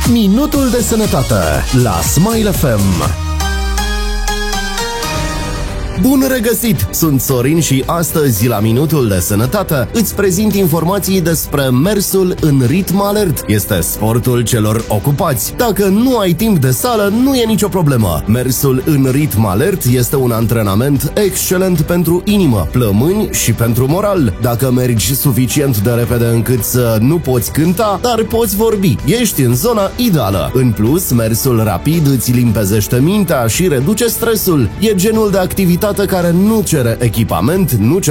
Minutul de Sănătate la Smile FM. Bun regăsit! Sunt Sorin și astăzi la Minutul de Sănătate îți prezint informații despre mersul în ritm alert. Este sportul celor ocupați. Dacă nu ai timp de sală, nu e nicio problemă. Mersul în ritm alert este un antrenament excelent pentru inimă, plămâni și pentru moral. Dacă mergi suficient de repede încât să nu poți cânta, dar poți vorbi, ești în zona ideală. În plus, mersul rapid îți limpezește mintea și reduce stresul. E genul de activitate care nu cere echipament, nu cere